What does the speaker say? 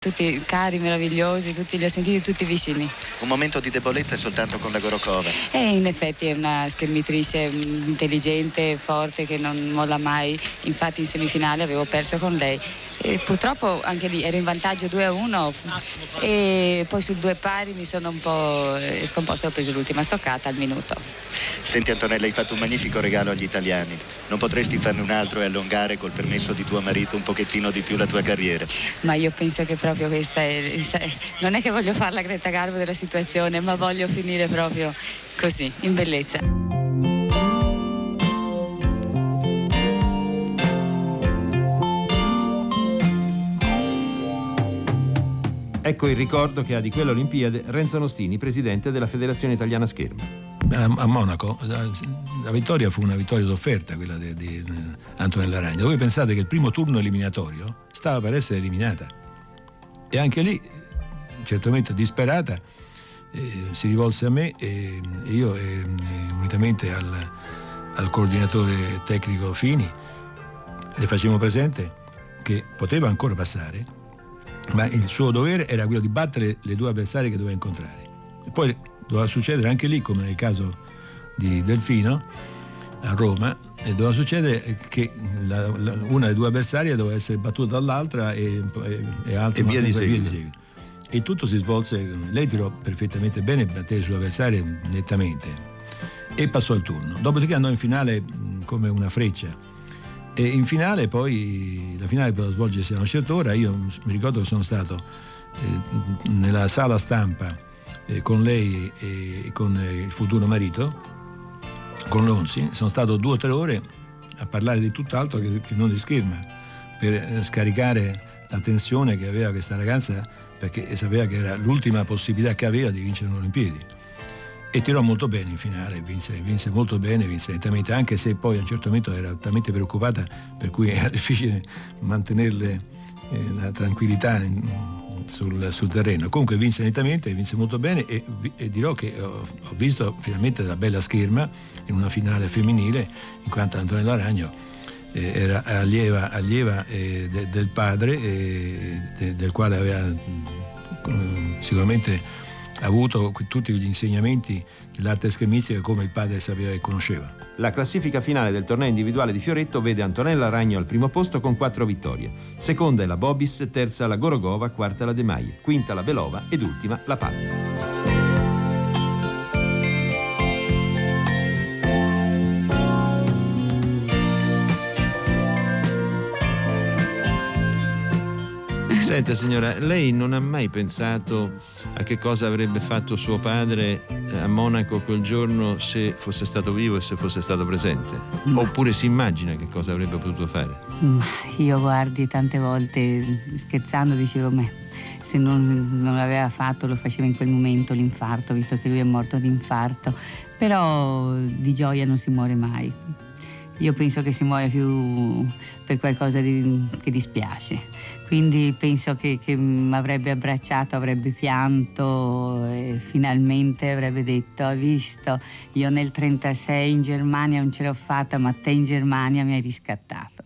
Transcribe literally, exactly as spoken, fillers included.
tutti cari, meravigliosi, tutti li ho sentiti tutti vicini. Un momento di debolezza è soltanto con la Gorokova. E in effetti è una schermitrice intelligente, forte, che non molla mai. Infatti in semifinale avevo perso con lei. E purtroppo anche lì ero in vantaggio due a uno e poi sul due pari mi sono un po' scomposta e ho preso l'ultima stoccata al minuto. Senti Antonella, hai fatto un magnifico regalo agli italiani. Non potresti farne un altro e allungare col permesso di tuo marito un pochettino di più la tua carriera? Ma io penso che proprio questa è... non è che voglio fare la Greta Garbo della situazione, ma voglio finire proprio così, in bellezza. Ecco il ricordo che ha di quella Olimpiade Renzo Nostini, presidente della Federazione Italiana Scherma. A Monaco la, la vittoria fu una vittoria sofferta, quella di, di Antonella Ragno. Voi pensate che il primo turno eliminatorio stava per essere eliminata e anche lì, certamente disperata, eh, si rivolse a me e io eh, unitamente al, al coordinatore tecnico Fini le facevamo presente che poteva ancora passare, ma il suo dovere era quello di battere le due avversarie che doveva incontrare. E poi doveva succedere anche lì, come nel caso di Delfino a Roma, e doveva succedere che la, la, una delle due avversarie doveva essere battuta dall'altra e, e, e, altre, e via di seguito. seguito. E tutto si svolse, lei tirò perfettamente bene, batté le sue avversarie nettamente e passò il turno. Dopodiché andò in finale mh, come una freccia. E in finale poi, la finale poteva svolgersi a una certa ora. Io mi ricordo che sono stato eh, nella sala stampa eh, con lei e con eh, il futuro marito, con Lonzi. Sono stato due o tre ore a parlare di tutt'altro che, che non di Scherma, per eh, scaricare la tensione che aveva questa ragazza, perché sapeva che era l'ultima possibilità che aveva di vincere le Olimpiadi. E tirò molto bene in finale, vinse, vinse molto bene, vinse nettamente, anche se poi a un certo momento era talmente preoccupata per cui era difficile mantenerle eh, la tranquillità in, sul, sul terreno. Comunque vinse nettamente, vinse molto bene e, e dirò che ho, ho visto finalmente la bella Scherma in una finale femminile, in quanto Antonella Ragno eh, era allieva, allieva eh, de, del padre, eh, de, del quale aveva eh, sicuramente ha avuto tutti gli insegnamenti dell'arte schermistica come il padre sapeva e conosceva. La classifica finale del torneo individuale di Fioretto vede Antonella Ragno al primo posto con quattro vittorie. Seconda è la Bobis, terza la Gorogova, quarta la De Maie, quinta la Belova ed ultima la Palma. Senta signora, lei non ha mai pensato a che cosa avrebbe fatto suo padre a Monaco quel giorno se fosse stato vivo e se fosse stato presente? Ma... Oppure si immagina che cosa avrebbe potuto fare? Ma io guardi, tante volte scherzando dicevo, me se non, non l'aveva fatto lo faceva in quel momento l'infarto, visto che lui è morto di infarto. Però di gioia non si muore mai. Io penso che si muoia più per qualcosa di, che dispiace. Quindi penso che, che mi avrebbe abbracciato, avrebbe pianto e finalmente avrebbe detto: hai visto, io nel trentasei in Germania non ce l'ho fatta, ma te in Germania mi hai riscattato.